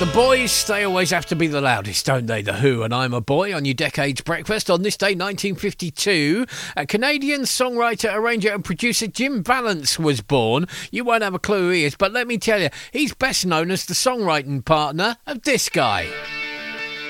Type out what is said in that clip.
The boys, they always have to be the loudest, don't they? The Who and I'm a Boy on your Decades Breakfast. On this day, 1952, a Canadian songwriter, arranger and producer Jim Vallance was born. You won't have a clue who he is, but let me tell you, he's best known as the songwriting partner of this guy.